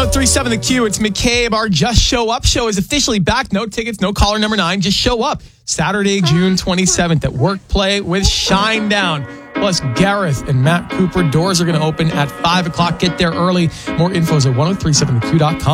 1037 The Q. It's McCabe. Our Just Show Up show is officially back. No tickets, no caller number 9. Just show up. Saturday, June 27th at Workplay with Shinedown. Plus Gareth and Matt Cooper. Doors are going to open at 5 o'clock. Get there early. More info is at 1037theq.com.